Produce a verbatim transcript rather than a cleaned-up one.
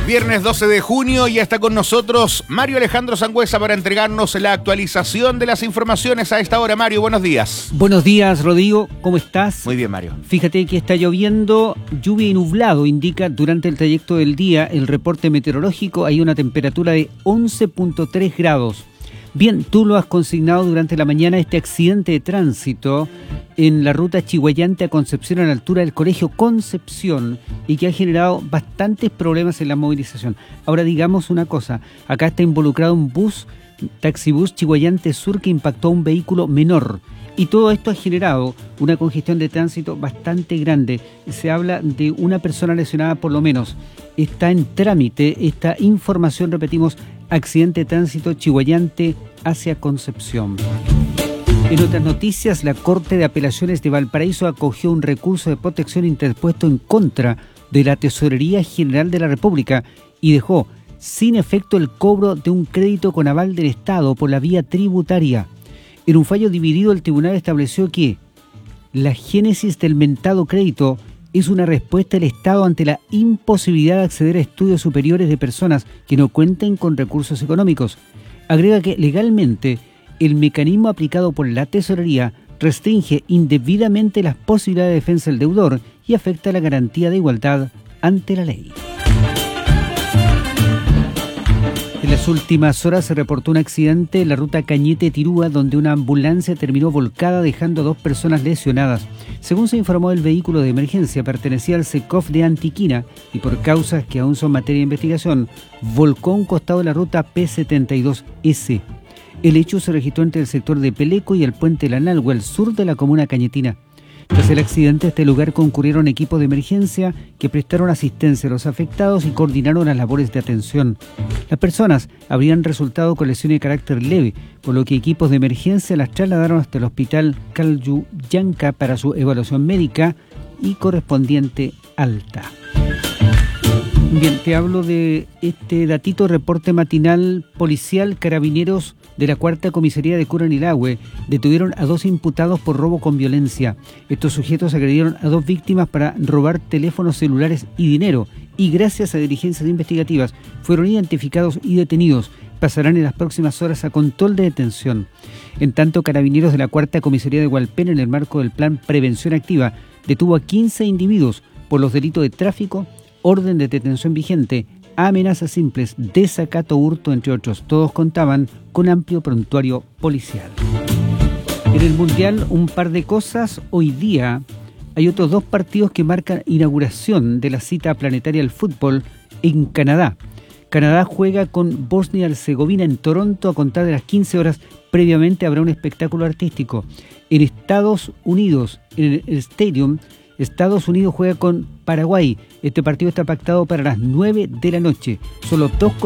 Viernes doce de junio, ya está con nosotros Mario Alejandro Sangüesa para entregarnos la actualización de las informaciones a esta hora. Mario, buenos días. Buenos días, Rodrigo, ¿cómo estás? Muy bien, Mario. Fíjate que está lloviendo, lluvia y nublado, indica durante el trayecto del día el reporte meteorológico. Hay una temperatura de once punto tres grados. Bien, tú lo has consignado durante la mañana, este accidente de tránsito en la ruta Chiguayante a Concepción, a la altura del Colegio Concepción, y que ha generado bastantes problemas en la movilización. Ahora digamos una cosa, acá está involucrado un bus, taxibús Chiguayante Sur, que impactó a un vehículo menor. Y todo esto ha generado una congestión de tránsito bastante grande. Se habla de una persona lesionada por lo menos. Está en trámite esta información, repetimos, accidente de tránsito Chiguayante hacia Concepción. En otras noticias, la Corte de Apelaciones de Valparaíso acogió un recurso de protección interpuesto en contra de la Tesorería General de la República y dejó sin efecto el cobro de un crédito con aval del Estado por la vía tributaria. En un fallo dividido, el tribunal estableció que la génesis del mentado crédito es una respuesta del Estado ante la imposibilidad de acceder a estudios superiores de personas que no cuenten con recursos económicos. Agrega que legalmente el mecanismo aplicado por la Tesorería restringe indebidamente las posibilidades de defensa del deudor y afecta la garantía de igualdad ante la ley. En las últimas horas se reportó un accidente en la ruta Cañete-Tirúa, donde una ambulancia terminó volcada dejando a dos personas lesionadas. Según se informó, el vehículo de emergencia pertenecía al SECOF de Antiquina y por causas que aún son materia de investigación, volcó a un costado de la ruta P setenta y dos ese. El hecho se registró entre el sector de Peleco y el puente Lanalhue, al sur de la comuna cañetina. Tras el accidente, a este lugar concurrieron equipos de emergencia que prestaron asistencia a los afectados y coordinaron las labores de atención. Las personas habrían resultado con lesiones de carácter leve, por lo que equipos de emergencia las trasladaron hasta el hospital Calyu-Yanca para su evaluación médica y correspondiente alta. Bien, te hablo de este datito, reporte matinal policial. Carabineros de la cuarta comisaría de Curanilahue detuvieron a dos imputados por robo con violencia. Estos sujetos agredieron a dos víctimas para robar teléfonos celulares y dinero, y gracias a diligencias investigativas fueron identificados y detenidos. Pasarán en las próximas horas a control de detención. En tanto, Carabineros de la cuarta comisaría de Hualpén, en el marco del plan Prevención Activa, detuvo a quince individuos por los delitos de tráfico, orden de detención vigente, amenazas simples, desacato, hurto, entre otros. Todos contaban con amplio prontuario policial. En el Mundial, un par de cosas. Hoy día hay otros dos partidos que marcan inauguración de la cita planetaria del fútbol en Canadá. Canadá juega con Bosnia-Herzegovina en Toronto a contar de las quince horas. Previamente habrá un espectáculo artístico. En Estados Unidos, en el Stadium, Estados Unidos juega con Paraguay. Este partido está pactado para las nueve de la noche. Solo dos